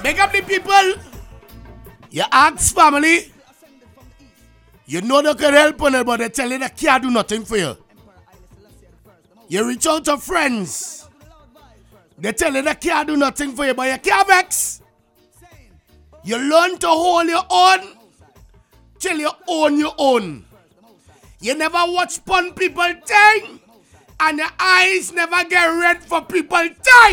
Big up the people. You ask family. You know they can help on it, but they tell you they can't do nothing for you. You reach out to friends. They tell you they can't do nothing for you, but you can't vex. You learn to hold your own till you own your own. You never watch pun people thing, and your eyes never get red for people thing.